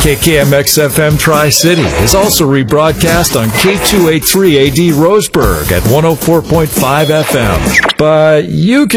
KKMX-FM Tri-City is also rebroadcast on K283AD Roseburg at 104.5 FM. But you can